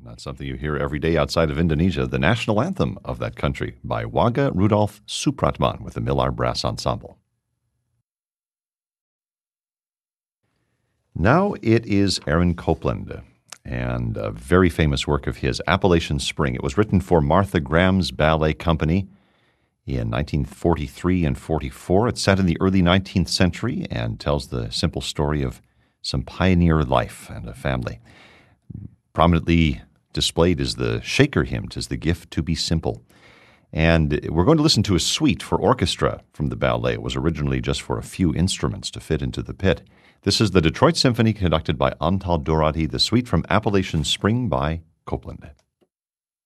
That's something you hear every day outside of Indonesia, the national anthem of that country by Wagah Rudolf Supratman with the Millar Brass Ensemble. Now it is Aaron Copland, and a very famous work of his, Appalachian Spring. It was written for Martha Graham's ballet company in 1943 and 44. It's set in the early 19th century and tells the simple story of some pioneer life and a family. Prominently displayed is the Shaker hymn, "'Tis the gift to be simple." And we're going to listen to a suite for orchestra from the ballet. It was originally just for a few instruments to fit into the pit. This is the Detroit Symphony conducted by Antal Dorati, the suite from Appalachian Spring by Copland.